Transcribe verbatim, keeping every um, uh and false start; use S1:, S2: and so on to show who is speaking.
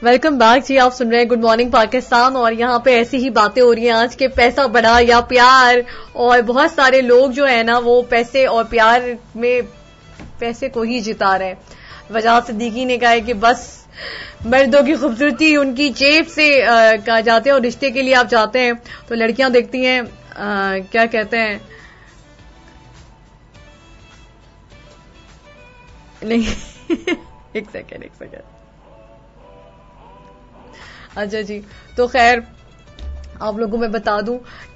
S1: Welcome back जी। आप सुन रहे हैं गुड मॉर्निंग पाकिस्तान और यहाँ पे ऐसी ही बातें हो रही हैं आज के पैसा बड़ा या प्यार, और बहुत सारे लोग जो है ना वो पैसे और प्यार में पैसे को ही जिता रहे हैं। वजह सिद्दीकी ने कहा है कि बस मर्दों की खूबसूरती उनकी जेब से कहा जाते हैं और रिश्ते के लिए आप जाते हैं तो लड़कियां देखती हैं आ, क्या कहते हैं नहीं एक सेकेंड एक सेकेंड अच्छा जी, तो खैर आप लोगों में बता दूं